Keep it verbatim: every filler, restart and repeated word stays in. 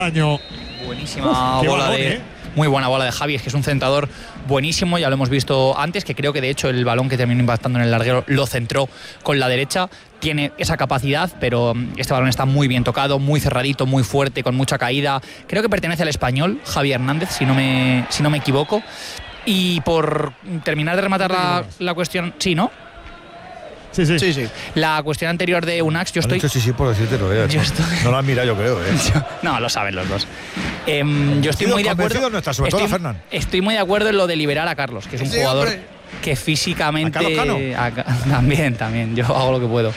Año. Buenísima Uf, bola balón, de... ¿eh? Muy buena bola de Javi, es que es un centrador buenísimo, ya lo hemos visto antes, que creo que de hecho el balón que terminó impactando en el larguero lo centró con la derecha. Tiene esa capacidad, pero este balón está muy bien tocado, muy cerradito, muy fuerte, con mucha caída. Creo que pertenece al Español, Javi Hernández, si no me, si no me equivoco. Y por terminar de rematar la, la cuestión... Sí, ¿no? Sí, sí. Sí, sí. La cuestión anterior de Unax, yo Han estoy... dicho sí, sí, por decírtelo, eh. Yo no, estoy- no lo han mirado, yo creo, eh. No, lo saben los dos. Em, yo estoy muy de acuerdo. Convencido no está, sobre todo estoy, la Fernán. estoy muy de acuerdo en lo de liberar a Carlos, que es un Sí, jugador hombre. que físicamente. ¿A Carlos Cano? a Ca- también, también. Yo hago lo que puedo.